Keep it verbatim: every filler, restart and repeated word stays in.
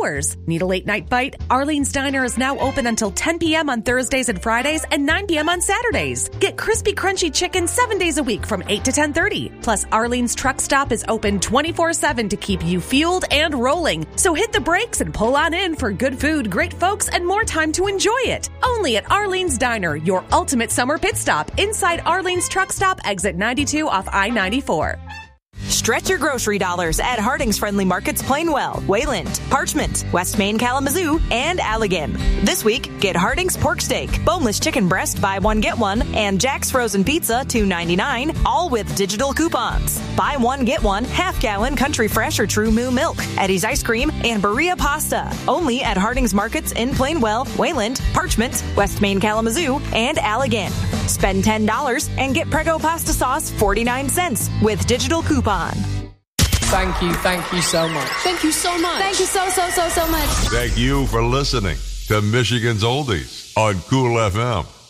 hours. Need a late night bite? Arlene's Diner is now open until ten p.m. on Thursdays and Fridays and nine p.m. on Saturdays. Get crispy, crunchy chicken seven days a week from eight to ten thirty. Plus, Arlene's Truck Stop is open twenty-four seven to keep you fueled and rolling. So hit the brakes and pull on in for good food, great folks, and more time to enjoy it. Only at Arlene's Diner, your ultimate summer pit stop inside Arlene's Truck Stop, exit ninety-two off I ninety-four. Stretch your grocery dollars at Harding's Friendly Markets Plainwell, Wayland, Parchment, West Main Kalamazoo, and Allegan. This week, get Harding's pork steak, boneless chicken breast, buy one, get one, and Jack's Frozen Pizza, two ninety-nine, all with digital coupons. Buy one, get one, half-gallon Country Fresh or True Moo milk, Eddie's ice cream, and Berea pasta. Only at Harding's Markets in Plainwell, Wayland, Parchment, West Main Kalamazoo, and Allegan. Spend ten dollars and get Prego pasta sauce forty-nine cents with digital coupon. Thank you, thank you so much. Thank you so much. Thank you so, so, so, so much. Thank you for listening to Michigan's Oldies on Cool F M.